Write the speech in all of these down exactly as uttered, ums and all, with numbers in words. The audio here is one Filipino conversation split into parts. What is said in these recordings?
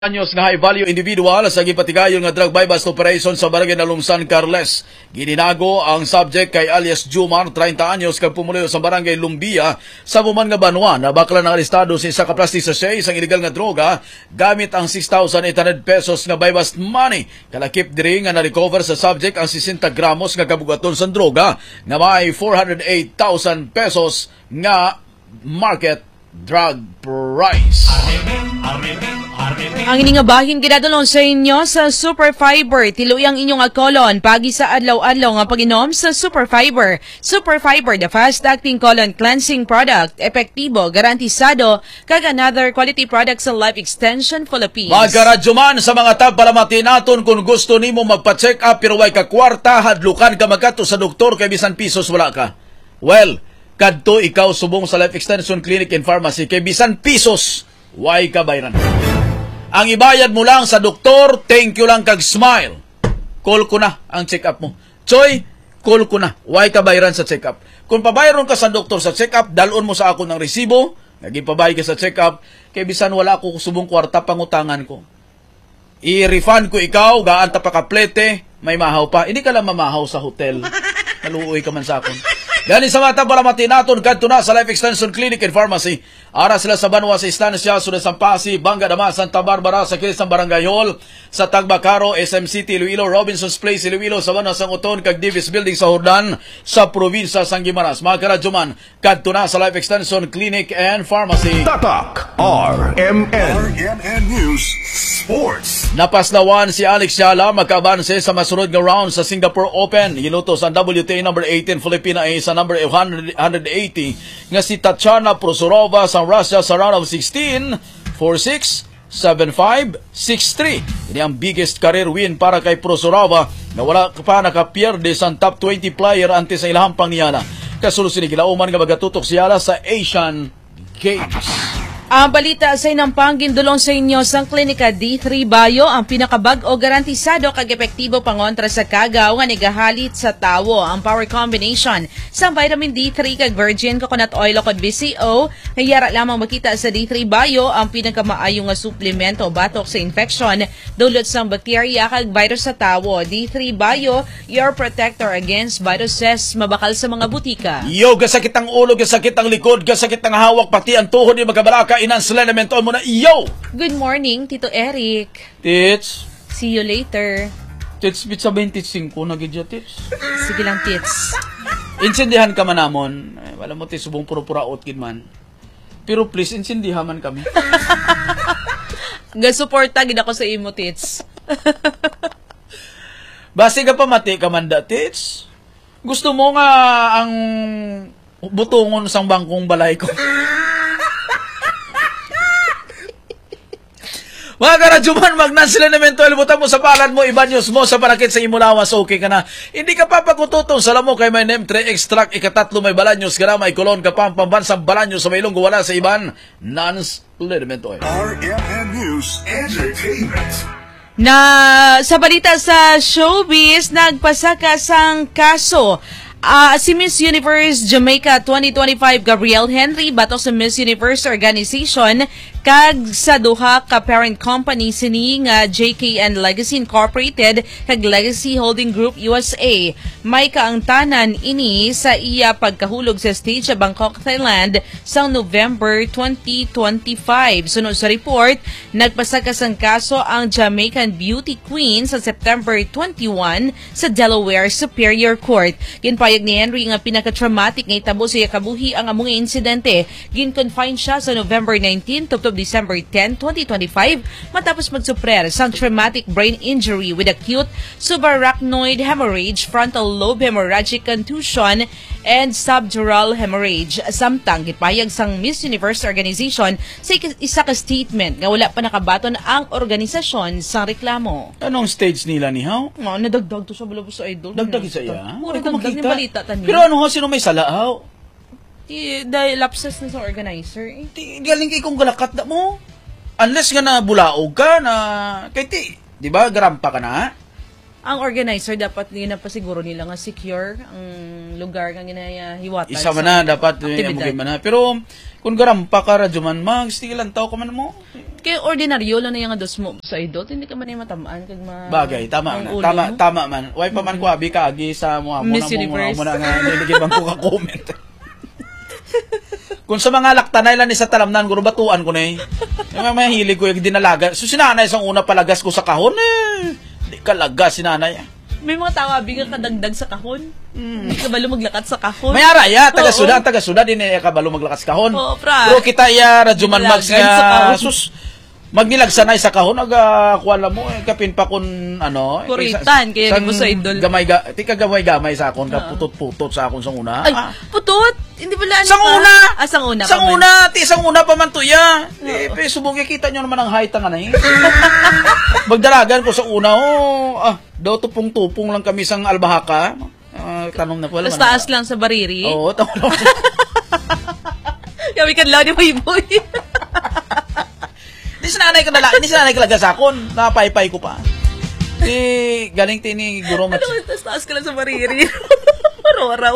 Anyos nga high-value individual sa gipatigayon nga drug bypass operation sa barangay Nalumsan, Carles. Gidinago ang subject kay alias Jumar, treinta anyos, kag pumuluyo sa barangay Lumbia sa Buman nga Banwa na bakla ng arestado sa isa ka plastic sachet isang illegal nga droga gamit ang six thousand eight hundred pesos nga bypass money. Kalakip diri nga na-recover sa subject ang sixty gramos nga kabugaton sa droga nga may four hundred eight thousand pesos nga market drug price. Ang ining nga bahin ginadalon sa inyo sa Super Fiber. Tiluyang inyong colon pagi sa adlaw-adlaw nga pag-inom sa Super Fiber. Super Fiber, the fast-acting colon cleansing product, epektibo, garantisado, kag another quality product sa Life Extension Philippines. Magkaradyo man sa mga tab palamati naton kung gusto nimo magpa-check up pero way ka kwarta, hadlukan ka magkato sa doktor kay bisan pisos wala ka. Well, kadto ikaw subong sa Life Extension Clinic and Pharmacy kay bisan pisos way ka bayran. Ang ibayad mo lang sa doktor, thank you lang kag smile. Call ko na ang check-up mo. Choy, call ko na. Way ka bayran sa check-up. Kung pabayron ka sa doktor sa check-up, dalon mo sa ako ng resibo, naging pabay ka sa check-up, kay bisan wala ako subong kwarta pangutangan ko. I-refund ko ikaw, gaan ta pa kaplete, may mahaw pa. Hindi ka lang mamahaw sa hotel. Naluoy ka man sa akon. Gani sa mata para matinaton kadto na sa Life Extension Clinic and Pharmacy. Ara sila sa Banwa sa Estancia, Sudan, Sampasi, Banga, Dama, Santa Barbara, sa Kilisang Barangay Hall, sa Tagbacaro, S M City, Iloilo, Robinson's Place, Iloilo, sa Banwa, Sang Uton, kag Davis Building sa Hordan, sa probinsya Sang Gimaras. Mga karadyoman, kadto na sa Life Extension Clinic and Pharmacy. Tatak R M N R M N News Sports. Napaslawan si Alex Yala magkaabanse sa masunod nga round sa Singapore Open. Ginutos ang W T A number eighteen Filipina A sa number one eighty nga si Tatiana Prosurova sa Russia sa round of sixteen, four six, seven five, six three. Ini ang biggest career win para kay Prosurova na wala pa nakapierde sa top twenty player ante sa ilahang pangniyana. Kasulusin ni Gilauman nga magatutok si Yala sa Asian Games. Ang balita sa inang panggindulong sa inyo sang Klinika D three Bio ang pinakabag o garantisado kag epektibo pangontra sa kagaw nga nagahalit sa tawo. Ang power combination sa vitamin D three kag virgin coconut oil o kod B C O hayara lamang makita sa D three Bio ang pinakamaayo nga suplemento batok sa infection dulot sang bakterya kag virus sa tawo. D three Bio, your protector against viruses mabakal sa mga butika. Yo, gasakit ang ulo, gasakit ang likod, gasakit ang hawak, pati ang tuhod ni magabalaka. Inans elemento mo na iyo. Good morning, Tito Eric. Tits. See you later. Tits, bit sa twenty-five na gidya, Tits. Sige lang, Tits. Insindihan ka man namon. Ay, wala mo, Tits, subong puro-pura outkin man. Pero please, insindihan man kami. Gasuporta gid ako sa imo, Tits. Basi ka pa mati ka man da, Tits. Gusto mo nga ang butungon sang bangkong balay ko. Mga karadyoman, magnansila naman to, ilibutang mo sa palad mo, ibanyos mo sa panakit sa imulawas, okay ka na. Hindi ka papakututong sa lamo kay may name three extract, ikatatlo may balanyos, ka na may kolon ka pang pambansang balanyos sa may ilong wala sa iban, nans liniment oil. R M N News Entertainment. Na sa balita sa showbiz, nagpasaka sang kaso. Uh, si Miss Universe Jamaica twenty twenty-five Gabrielle Henry batok sa Miss Universe Organization kag sa duha ka parent company sini nga J K N Legacy Incorporated kag Legacy Holding Group U S A. May kaangtanan ini sa iya pagkahulog sa stage sa Bangkok, Thailand sa November twenty twenty-five. Sunod sa report, nagpasaka sang kaso ang Jamaican Beauty Queen sa September twenty-one sa Delaware Superior Court. Ginpayag ni Henry nga pinaka-traumatic nga itabo sa kabuhi ang among insidente. Gin-confine siya sa November nineteenth to December tenth, twenty twenty-five matapos magsuprer sang traumatic brain injury with acute subarachnoid hemorrhage, frontal lobe hemorrhagic contusion, and subdural hemorrhage. Samtang gipayag sang Miss Universe Organization sa isa ka statement nga wala pa nakabaton ang organisasyon sang reklamo. Anong stage nila ni How? No, nadagdag to sa bulabos sa idol. Dagdag isa ya? Puro dagdag ni balita tani. Pero ano ho, sino may salaaw? Di, dahil lapses na sa organizer eh. Di, galing kay kong galakat na mo. Unless nga na bulaog ka na, kay ti, di ba, garampa ka na? Ang organizer dapat yun na pa siguro nila nga secure ang lugar nga ginahiwatan. Isa man na dapat yung man na. Pero kung garampa ka radyo man, magstigilan tao ka man mo. Kaya ordinaryo lang na yung dos mo sa idot, hindi ka man yung matamaan kag ma bagay, tama man. Tama mo. tama man. Way pa man ko abi ka agi sa mo mo Miss na mo Universe. mo na nga niligid man ko ka comment. Kung sa mga laktanay lang ni sa talamnan guro batuan ko na eh. Yung mga hilig ko yung dinalaga. So sinanay sa una palagas ko sa kahon eh. Di ka lagas sinanay. May mga tao abi nga kadagdag sa kahon. Hindi ka balo maglakat sa kahon. May ara ya taga Oo. Sudan, taga Sudan din eh kabalo maglakas kahon. Oo, pra. Pero kita ya radyo man mags Dinalagan sa nga kahon. sus magnilagsanay sa kahon aga kuwala mo eh kapin pa kun ano eh, Kuritan, kaya sang di mo sa idol. gamay ga ti ka gamay gamay sa akon ka putot-putot sa akon sang una. Ay, Ah, putot! Hindi pala ano sang pa? una. Ah, sang una. Sang pa man. una, ti sang una pa man to ya. Eh, pe subugi kita nyo naman ang height nga na eh. Magdalagan ko sa una, oh, ah, daw tupong-tupong lang kami sang Albahaka. Ah, tanong na ko wala Mas man. taas lang sa bariri. Oo, tanong lang. Yawi ka lang ni Boy. Di sinanay ko na lang, di sinanay ko lang sa akon. Napaypay ko pa. Di, galing tini guro mat. Ano, tas taas ka lang sa bariri. Maroraw.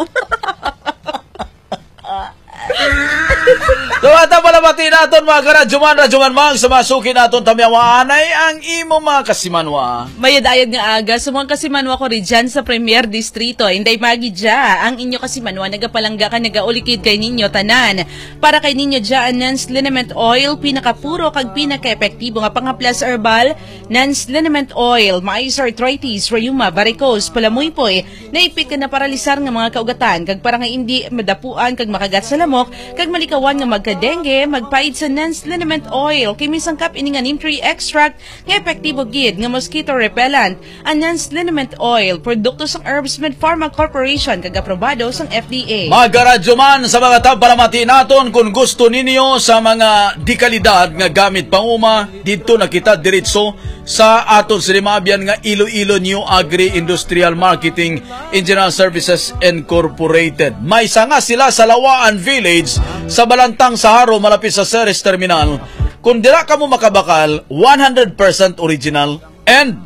So, ata pala mati naton mga karadyoman, radyoman mga samasukin naton tamyawan ay ang imo mga kasimanwa. Mayadayad nga aga, sumang kasimanwa ko rin dyan sa Premier Distrito. Inday magi dya, ang inyo kasimanwa, nagapalangga ka, nagaulikid kay ninyo tanan. Para kay ninyo dyan, Nance Liniment Oil, pinakapuro kag pinaka-epektibo nga pangaplas herbal, Nance Liniment Oil, maayos arthritis, rheuma, varicose, palamuypoy, naipit ka na paralisar nga mga kaugatan, kag para nga hindi madapuan, kag makagat sa lamok, kag malikawan nga magka-dengue, magpaid sa Nance Liniment Oil, kay misangkap ini nga neem tree extract, nga epektibo gid, nga mosquito repellent. Ang Nance Liniment Oil, produkto sang Herbs Med Pharma Corporation, kag aprobado sang F D A. Mga karadyoman, sa mga tabpalamati naton, kung gusto ninyo sa mga dikalidad nga gamit panguma, dito na kita diretso sa aton sinimabyan nga Iloilo New Agri-Industrial Marketing Engineering Services Incorporated. May sanga sila sa Lawaan Village sa Balantang Saharo malapit sa Ceres Terminal. Kung dira ka mo makabakal, one hundred percent original and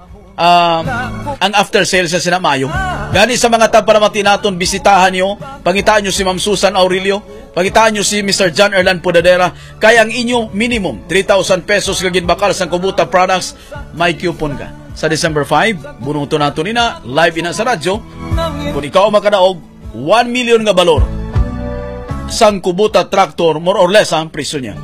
um, ang after sales na sinamayo. Gani sa mga tabpalamati naton, bisitahan nyo, pangitaan nyo si Ma'am Susan Aurelio, pangitaan nyo si Mister John Erlan Podadera, kaya ang inyong minimum three thousand pesos kagin bakal sa Kubuta Products, may coupon ka. Sa December five, bunuto nato nina, live ina sa radyo, kung ikaw makadaog, one million nga balor sang Kubuta Tractor, more or less ang presyo niya.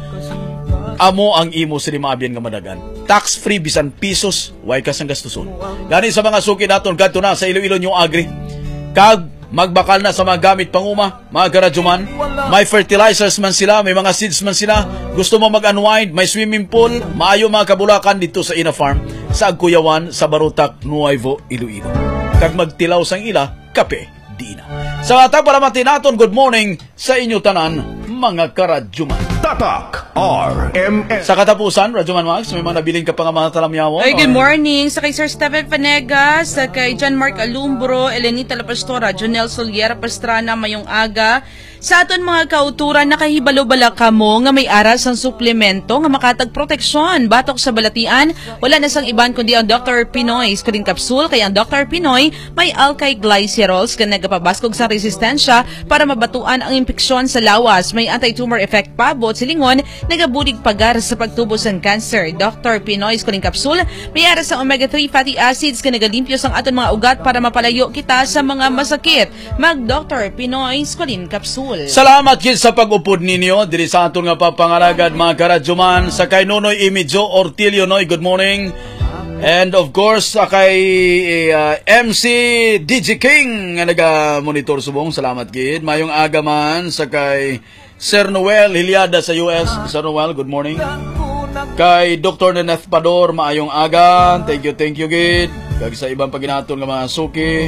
Amo ang imo sa limabyan nga madagan. Tax free bisan pesos, way ka sang gastuson. Gani sa mga suki naton kadto na sa Iloilo New Agri. Kag magbakal na sa mga gamit panguma, mga karadyoman. May fertilizers man sila, may mga seeds man sila. Gusto mo mag-unwind, may swimming pool, maayo mga kabulakan dito sa Ina Farm, sa Agkuyawan, sa Barutak, Nuevo, Iloilo. Kag magtilaw sang ila, kape, di na. Sa mga tabpalamati naton, good morning sa inyo tanan, mga karadyoman. Tatak R M N. Sa katapusan, Radyoman Max, may mga nabiling ka pa nga mga talamyawan. Ay, good morning sa kay Sir Stephen Panegas, sa kay John Mark Alumbro, Elenita La Pastora, Jonel Soliera Pastrana, mayong aga. Sa aton mga kauturan, nakahibalo-bala ka mo nga may aras ang suplemento nga makatag proteksyon. Batok sa balatian, wala na sang iban kundi ang Doctor Pinoy Screen Capsule, kaya ang Doctor Pinoy may alkyl glycerols ka nagapabaskog sa resistensya para mabatuan ang impeksyon sa lawas. May anti-tumor effect pa, bot silingon, nagabudig pagar sa pagtubo sa cancer. Doctor Pinoy Screen Capsule, may aras sa omega three fatty acids ka nagalimpyo sang aton mga ugat para mapalayo kita sa mga masakit. Mag Doctor Pinoy Screen Capsule. Salamat kid sa pag-upod ninyo diri sa aton nga papangaragad mga karadyoman. Sa kay Nonoy Imidjo Ortilio, Noy, good morning. And of course sa kay uh, M C D J King nga naga-monitor subong, salamat kid. Mayong aga man sa kay Sir Noel Hilyada sa U S. Sir Noel, good morning. Kay Doctor Neneth Pador, maayong aga. Thank you, thank you kid. Kag sa ibang paginaton nga mga suki,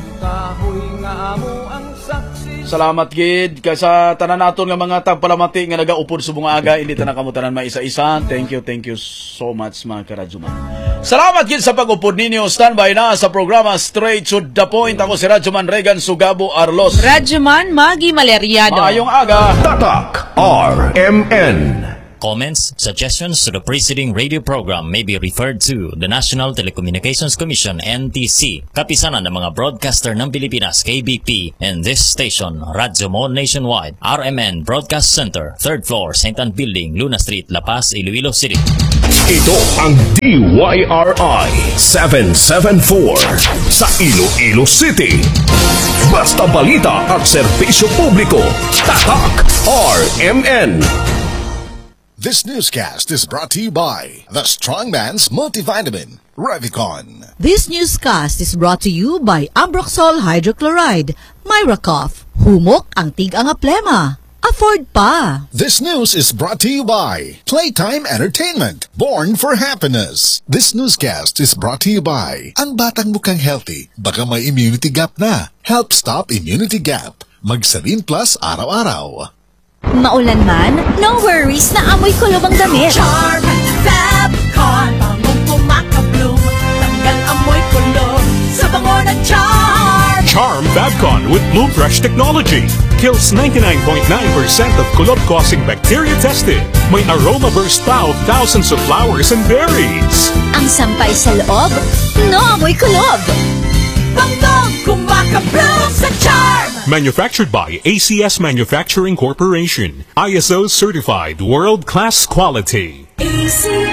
salamat gid kay sa tanan naton nga mga tagpalamati nga nagaupod subong aga, hindi ta nakamutanan maisa-isa. Thank you, thank you so much mga karadyoman. Salamat gid sa pag-upod ninyo. Standby na sa programa Straight to the Point. Ako si Radyoman Regan Sugabo Arlos. Radyoman Magi Maleriado. Maayong aga. Tatak R M N. Comments, suggestions to the preceding radio program may be referred to the National Telecommunications Commission N T C, kapisanan ng mga broadcaster ng Pilipinas K B P, and this station, Radyo Mo Nationwide, R M N Broadcast Center, third floor, Saint Anne Building, Luna Street, La Paz, Iloilo City. Ito ang D Y R I seven seven four sa Iloilo City. Basta balita at serbisyo publiko. Tatak R M N. This newscast is brought to you by the Strongman's Multivitamin, Revicon. This newscast is brought to you by Ambroxol Hydrochloride, Myracoff, Humok ang tig-ang plema. Afford pa. This news is brought to you by Playtime Entertainment, born for happiness. This newscast is brought to you by ang batang mukhang healthy, baka may immunity gap na. Help stop immunity gap. Magsarin Plus araw-araw. Maulan man, no worries na amoy kulob ang damit. Charm Fabcon, bangong pumakabloom, tanggal amoy kulob sa bango ng Charm. Charm Fabcon with Bloom Fresh technology kills ninety-nine point nine percent of kulob-causing bacteria tested. May aroma burst pa of thousands of flowers and berries. Ang sampay sa loob, no amoy kulob. Bangong kumakabloom sa Charm. Manufactured by A C S Manufacturing Corporation. I S O certified world-class quality. Easy.